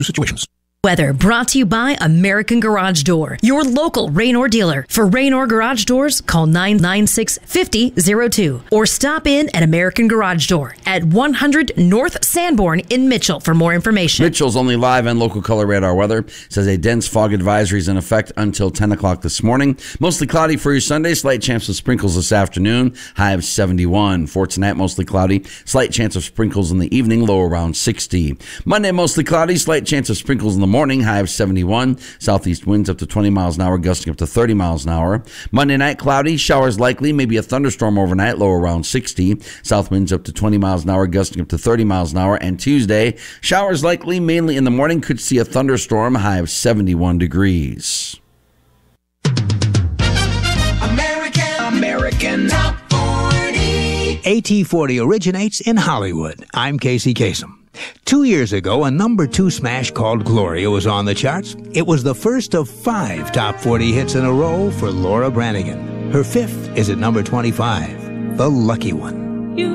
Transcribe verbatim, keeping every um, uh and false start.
situations. Weather brought to you by American Garage Door, your local Raynor dealer. For Raynor Garage Doors, call nine nine six, five zero zero two or stop in at American Garage Door at one hundred North Sanborn in Mitchell for more information. Mitchell's only live and local color radar weather says a dense fog advisory is in effect until ten o'clock this morning. Mostly cloudy for your Sunday. Slight chance of sprinkles this afternoon. High of seventy-one. For tonight, mostly cloudy. Slight chance of sprinkles in the evening. Low around sixty. Monday, mostly cloudy. Slight chance of sprinkles in the morning, high of seventy-one. Southeast winds up to twenty miles an hour, gusting up to thirty miles an hour. Monday night, cloudy, showers likely, maybe a thunderstorm overnight, low around sixty. South winds up to twenty miles an hour, gusting up to thirty miles an hour. And Tuesday, showers likely, mainly in the morning, could see a thunderstorm, high of seventy-one degrees. American, American Top forty. A T forty originates in Hollywood. I'm Casey Kasem. Two years ago, a number two smash called Gloria was on the charts. It was the first of five top forty hits in a row for Laura Branigan. Her fifth is at number twenty-five, The Lucky One.